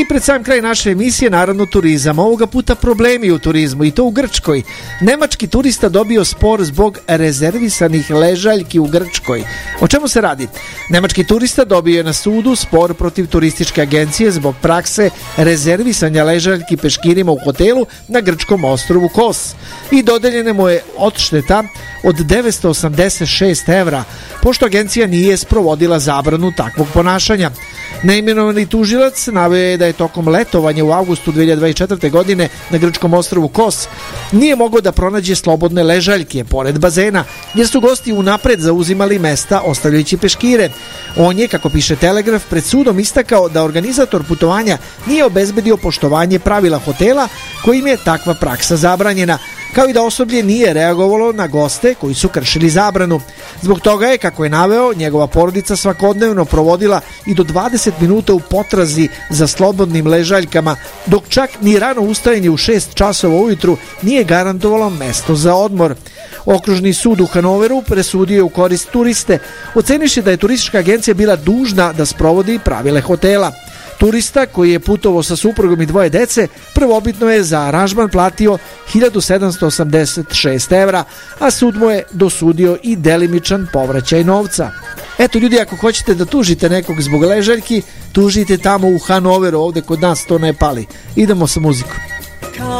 I pred sam kraj naše emisije, naravno turizam. Ovoga puta problemi u turizmu i to u Grčkoj. Nemački turista dobio spor zbog rezervisanih ležaljki u Grčkoj. O čemu se radi? Nemački turista dobio je na sudu spor protiv turističke agencije zbog prakse rezervisanja ležaljki peškirima u hotelu na grčkom ostrvu Kos. I dodeljene mu je odšteta od 986 evra, pošto agencija nije sprovodila zabranu takvog ponašanja. Neimenovani tužilac naveo je da je tokom letovanja u avgustu 2024. godine na grčkom ostrvu Kos nije mogao da pronađe slobodne ležaljke pored bazena, jer su gosti unapred zauzimali mesta ostavljajući peškire. On je, kako piše Telegraf, pred sudom istakao da organizator putovanja nije obezbedio poštovanje pravila hotela kojim je takva praksa zabranjena, kao i da osoblje nije reagovalo na goste koji su kršili zabranu. Zbog toga je, kako je naveo, njegova porodica svakodnevno provodila i do 20 minuta u potrazi za slobodnim ležaljkama, dok čak ni rano ustajanje u 6 časova ujutru nije garantovalo mesto za odmor. Okružni sud u Hanoveru presudio je u korist turiste, oceniše da je turistička agencija bila dužna da sprovodi pravile hotela. Turista, koji je putovao sa suprugom i 2 dece, prvobitno je za aranžman platio 1786 evra, a sud mu je dosudio i delimičan povraćaj novca. Eto ljudi, ako hoćete da tužite nekog zbog ležaljki, tužite tamo u Hanoveru, ovde kod nas to ne pali. Idemo sa muzikom.